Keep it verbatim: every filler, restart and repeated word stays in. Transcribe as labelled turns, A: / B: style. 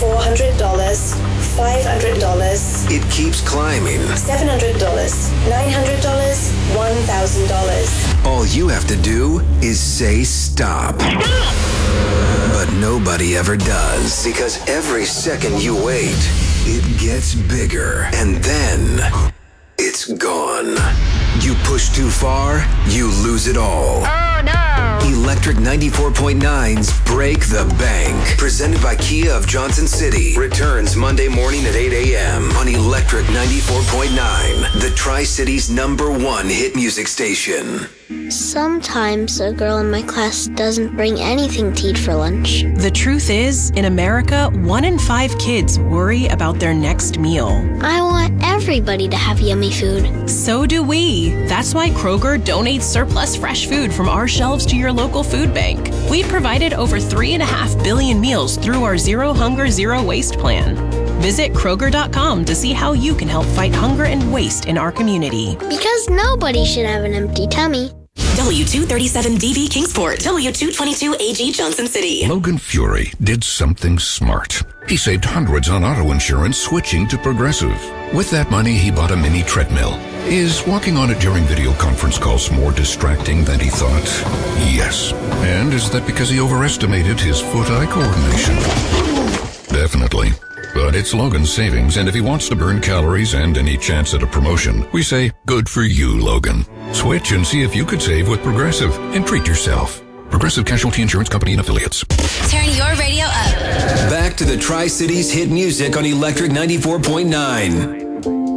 A: four hundred dollars, five hundred dollars.
B: It keeps climbing.
A: seven hundred dollars, nine hundred dollars, one thousand dollars.
B: All you have to do is say stop.
A: Stop!
B: But nobody ever does, because every second you wait, it gets bigger, and then it's gone. You push too far, you lose it all.
C: Oh no!
B: Electric ninety-four point nine's Break the Bank, presented by Kia of Johnson City, returns Monday morning at eight a.m. on Electric ninety-four point nine, the Tri-City's number one hit music station.
D: Sometimes a girl in my class doesn't bring anything to eat for lunch.
E: The truth is, in America, one in five kids worry about their next meal.
D: I want everybody to have yummy food.
E: So do we. That's why Kroger donates surplus fresh food from our shelves to your local food bank. We've provided over three and a half billion meals through our Zero Hunger, Zero Waste plan. Visit Kroger dot com to see how you can help fight hunger and waste in our community.
D: Because nobody should have an empty tummy.
F: W two thirty-seven D V Kingsport, W two twenty-two A G Johnson City.
G: Logan Fury did something smart. He saved hundreds on auto insurance switching to Progressive. With that money, he bought a mini treadmill. Is walking on it during video conference calls more distracting than he thought? Yes. And is that because he overestimated his foot-eye coordination? Definitely. But it's Logan's savings, and if he wants to burn calories and any chance at a promotion, we say, good for you, Logan. Switch and see if you could save with Progressive and treat yourself. Progressive Casualty Insurance Company and Affiliates.
F: Turn your radio up.
B: Back to the Tri-Cities hit music on Electric ninety-four point nine.